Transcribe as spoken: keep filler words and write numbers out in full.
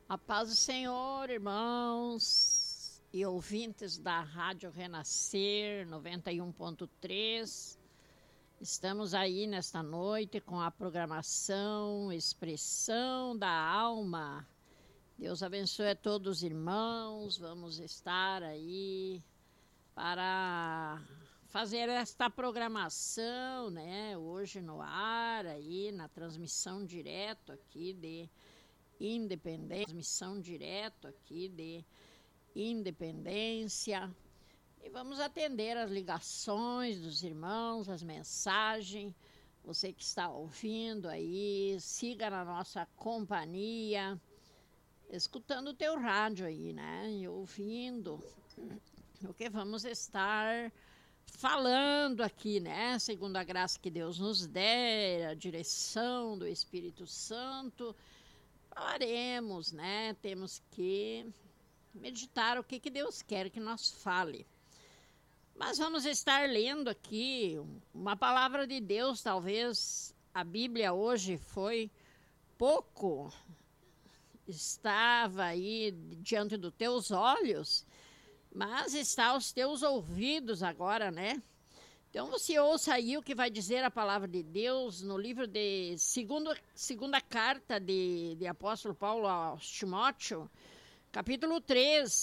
A paz do Senhor, irmãos e ouvintes da Rádio Renascer noventa e um ponto três. Estamos aí nesta noite com a programação Expressão da Alma. Deus abençoe a todos os irmãos. Vamos estar aí para fazer esta programação, né? Hoje no ar, aí na transmissão direto aqui de Independência, transmissão direto aqui de Independência. E vamos atender as ligações dos irmãos, as mensagens. Você que está ouvindo aí, siga na nossa companhia, escutando o teu rádio aí, né? E ouvindo o que vamos estar falando aqui, né? Segundo a graça que Deus nos der, a direção do Espírito Santo, falaremos, né? Temos que meditar o que, que Deus quer que nós fale. Mas vamos estar lendo aqui uma palavra de Deus. Talvez a Bíblia hoje foi pouco, estava aí diante dos teus olhos, mas está aos teus ouvidos agora, né? Então você ouça aí o que vai dizer a palavra de Deus no livro de segundo, segunda carta de, de apóstolo Paulo aos Timóteo, capítulo três,